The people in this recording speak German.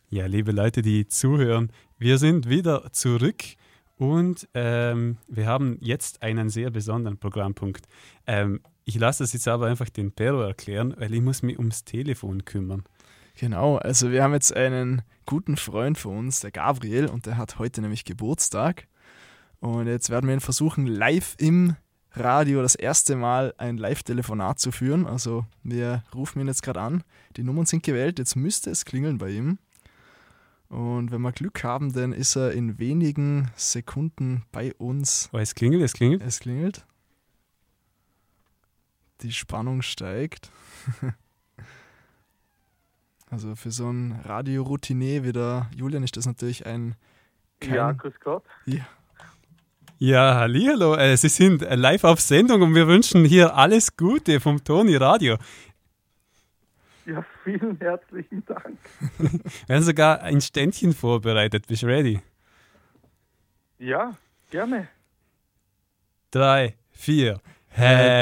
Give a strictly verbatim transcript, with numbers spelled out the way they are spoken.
Ja, liebe Leute, die zuhören, wir sind wieder zurück und ähm, wir haben jetzt einen sehr besonderen Programmpunkt. Ähm, ich lasse das jetzt aber einfach den Pero erklären, weil ich muss mich ums Telefon kümmern. Genau, also wir haben jetzt einen guten Freund von uns, der Gabriel, und der hat heute nämlich Geburtstag. Und jetzt werden wir ihn versuchen, live im Radio das erste Mal ein Live-Telefonat zu führen. Also wir rufen ihn jetzt gerade an. Die Nummern sind gewählt, jetzt müsste es klingeln bei ihm. Und wenn wir Glück haben, dann ist er in wenigen Sekunden bei uns. Oh, es klingelt, es klingelt. Es klingelt. Die Spannung steigt. Also für so einen Radio-Routinier wie der Julian ist das natürlich ein... Kein Ja, grüß Gott. Ja. Ja, hallihallo, äh, Sie sind äh, live auf Sendung und wir wünschen hier alles Gute vom Toni Radio. Ja, vielen herzlichen Dank. Wir haben sogar ein Ständchen vorbereitet. Bist du ready? Ja, gerne. Drei, vier. Happy